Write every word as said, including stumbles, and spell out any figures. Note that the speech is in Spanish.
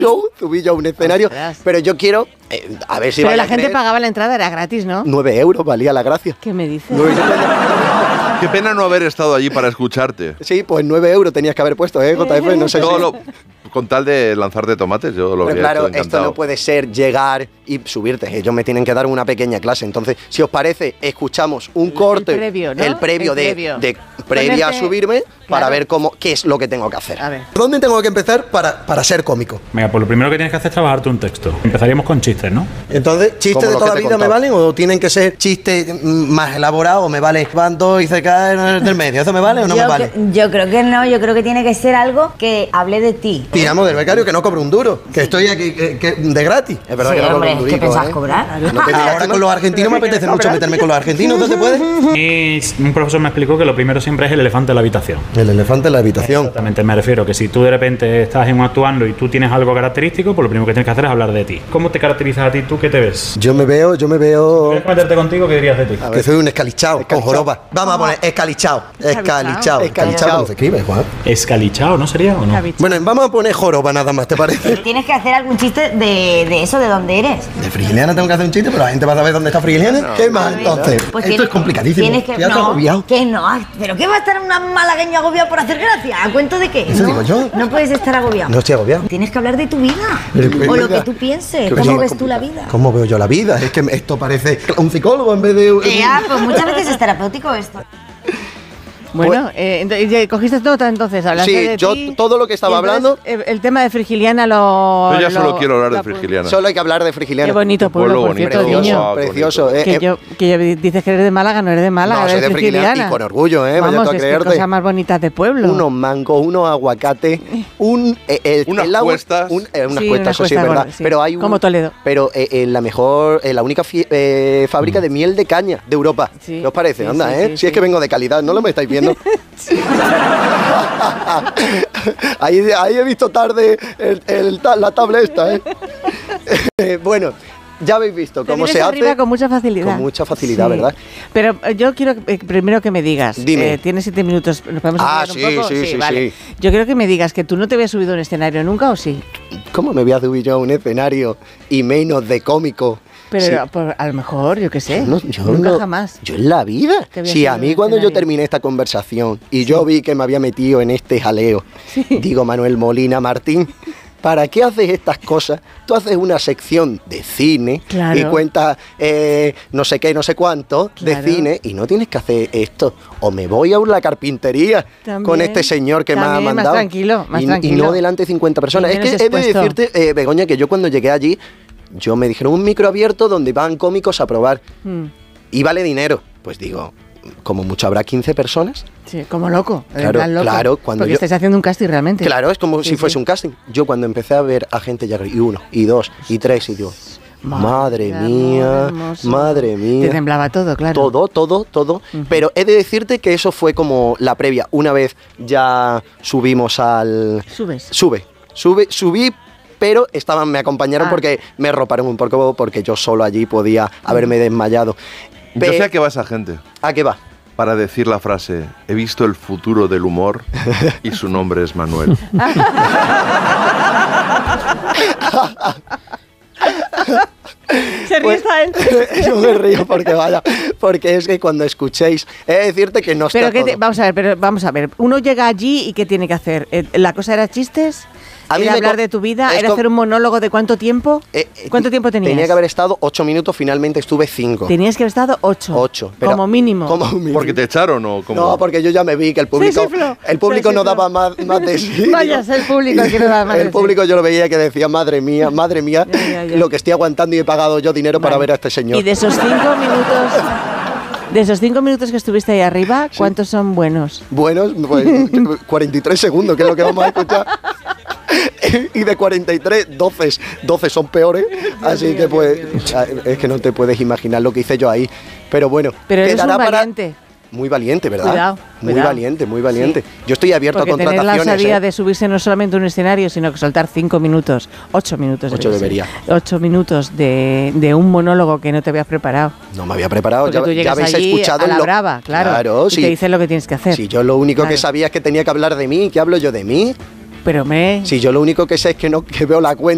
show, subí yo a un escenario, ostras. Pero yo quiero, eh, a ver si Pero la gente pagaba la entrada, era gratis, ¿no? nueve euros valía la gracia. ¿Qué me dices? Qué pena no haber estado allí para escucharte. Sí, pues nueve euros tenías que haber puesto, ¿eh, J F? No sé Yo si... lo, con tal de lanzarte tomates, yo lo Pero habría claro, hecho encantado. esto no puede ser llegar y subirte. Ellos me tienen que dar una pequeña clase. Entonces, si os parece, escuchamos un el, corte, el previo, ¿no? el previo, el de, previo. de, de previa a subirme, claro, para ver cómo, qué es lo que tengo que hacer. A ver. ¿Dónde tengo que empezar para, para ser cómico? Venga, pues lo primero que tienes que hacer es trabajarte un texto. Empezaríamos con chistes, ¿no? Entonces, ¿chistes de toda la vida me valen o tienen que ser chistes más elaborados o me vale van dos y se caen del medio? ¿Eso me vale o no yo me vale? Que, yo creo que no, yo creo que tiene que ser algo que hable de ti. Tiramos del becario que no cobro un duro, que estoy aquí que, que de gratis. Es verdad sí, que no hombre, cobro un ¿qué durico, pensás ¿eh? cobrar? No te digas, con los argentinos me apetece mucho meterme con los argentinos, ¿dónde puedes? Y un profesor me explicó que lo primero siempre es el elefante en la habitación. El elefante en la habitación. Exactamente, me refiero que si tú de repente estás en un actuando y tú tienes algo característico, pues lo primero que tienes que hacer es hablar de ti. ¿Cómo te caracterizas a ti? ¿Tú qué te ves? Yo me veo, yo me veo... ¿Quieres meterte contigo? ¿Qué dirías de ti? Que soy un escalichao, con joroba. Vamos a poner escalichao. Escalichao. Escalichao. ¿Cómo se escribe, Juan? Escalichao, ¿no sería o no? Bueno, vamos a poner joroba nada más, ¿te parece? Tienes que hacer algún chiste de, de eso, de dónde eres. De Frigiliana tengo que hacer un chiste, pero la gente va a saber dónde está Frigiliana. No, ¿qué más entonces? Pues esto tienes, es complicadísimo. Tienes que, no, agobiado. Que no, pero ¿qué va a estar una malagueña agobiada por hacer gracia? ¿A cuento de qué? Eso no, digo yo. No puedes estar agobiado. No estoy agobiado. Tienes que hablar de tu vida. Pero, o lo que tú pienses. ¿Cómo ves tú la vida? ¿Cómo veo yo la vida? Es que esto parece un psicólogo en vez de... Ya, pues muchas veces es terapéutico esto. Bueno, eh, entonces, ¿cogiste nota entonces? Sí, de yo ti, todo lo que estaba hablando... El, el tema de Frigiliana lo... Yo ya lo, solo quiero hablar lo, de Frigiliana. Solo hay que hablar de Frigiliana. Qué bonito pueblo, pueblo por bonito, cierto, precioso, niño. precioso. Eh, que, eh, yo, que yo dices que eres de Málaga, no eres de Málaga, no, eres soy de Frigiliana. Frigiliana. Y con orgullo, ¿eh? Vamos, Vaya tú a es creerte. que cosas más bonitas de pueblo. Unos mangos, unos aguacates, un... Eh, el, unas el agua, cuestas. Un, eh, unas Sí, cuestas, unas eso sí es cuestas, verdad. sí. Pero hay un, Como Toledo. Pero eh, eh, la mejor, eh, la única fi, eh, fábrica de miel de caña de Europa. Sí, ¿Qué os parece? sí, Anda, sí, ¿eh? sí, si es sí. que vengo de calidad, ¿no lo me estáis viendo? ahí, ahí he visto tarde el, el, la tabla esta, ¿eh? eh bueno, ya habéis visto Te cómo vienes se arriba hace. con mucha facilidad. Con mucha facilidad, Sí. ¿verdad? Pero eh, yo quiero eh, primero que me digas. Dime. Eh, Tienes siete minutos. ¿Nos podemos Ah, acelerar sí, un poco? sí, sí, vale. sí. Yo quiero que me digas que tú no te habías subido a un escenario nunca, ¿o sí? ¿Cómo me voy a subir yo a un escenario y menos de cómico? Pero Sí. por- a lo mejor, yo qué sé. No, yo nunca no- jamás. Yo en la vida. Te había Si a subido mí al cuando yo escenario. terminé esta conversación y yo vi que me había metido en este jaleo, digo, Manuel Molina Martín, ¿para qué haces estas cosas? Tú haces una sección de cine Claro. y cuentas eh, no sé qué, no sé cuánto Claro. de cine y no tienes que hacer esto. O me voy a la carpintería También, con este señor que me ha también, más mandado. tranquilo, más y, tranquilo. y no delante de cincuenta personas. Y Es que menos he de expuesto. decirte, eh, Begoña, que yo cuando llegué allí, yo me dijeron un micro abierto donde van cómicos a probar. Mm, Y vale dinero. Pues digo, como mucho habrá quince personas. sí, como loco. en Claro, plan loco. claro, cuando Porque yo- estáis haciendo un casting realmente. Claro, es como Sí, si fuese sí. un casting. Yo cuando empecé a ver a gente llegar, y uno, y dos, y tres, y digo, madre Madre, mía, hermoso. madre Te mía. temblaba todo, claro. Todo, todo, todo. Ujú. Pero he de decirte que eso fue como la previa. Una vez ya subimos al... Subes. Sube, sube, subí, pero estaban, me acompañaron Ah. porque me roparon un poco, porque yo solo allí podía haberme desmayado. Yo Pe- sé a qué va esa gente. ¿A qué va? Para decir la frase, he visto el futuro del humor y su nombre es Manuel. Se ríe Pues, esta él. yo me río porque vaya, porque es que cuando escuchéis, he de decirte que no está Pero que te- todo. vamos a ver, pero vamos a ver. Uno llega allí y ¿qué tiene que hacer? Eh, ¿La cosa era chistes? A mí ¿Era me hablar co- de tu vida? es ¿Era co- hacer un monólogo de cuánto tiempo? Eh, eh, ¿Cuánto tiempo tenías? Tenía que haber estado ocho minutos, finalmente estuve cinco. Tenías que haber estado ocho. Ocho. pero- Como mínimo. Como mínimo. ¿Porque te echaron o cómo? No, porque yo ya me vi que el público, Sí, sí, Flo. el público Sí, sí, no Flo. daba más, más de sí. Vaya, digo. es el público el que no daba más de El sí. público yo lo veía que decía, madre mía, madre mía, Ya, ya, ya. lo que estoy aguantando y he pagado yo dinero para Vale. ver a este señor. Y de esos cinco minutos, de esos cinco minutos que estuviste ahí arriba, ¿cuántos son buenos? Buenos, pues, cuarenta y tres segundos, que es lo que vamos a escuchar. Y de cuarenta y tres, doce, doce son peores. Así que pues, es que no te puedes imaginar lo que hice yo ahí. Pero bueno, Pero eres un quedará para- valiente. Muy valiente, ¿verdad? Cuidado, muy cuidado. valiente, muy valiente. Sí. Yo estoy abierto Porque a tener la contrataciones. osadía ¿eh? de subirse no solamente a un escenario, sino que soltar cinco minutos, ocho minutos. Ocho debería debería. ser. Ocho minutos de, de un monólogo que no te habías preparado. No me había preparado. Porque Ya, tú ya llegas habéis allí escuchado a la lo- brava, claro. Claro, y sí. te dicen lo que tienes que hacer. Si yo lo único que Claro. sabía es que tenía que hablar de mí, ¿qué hablo yo de mí? Pero me... Si yo lo único que sé es que no que veo la cuenta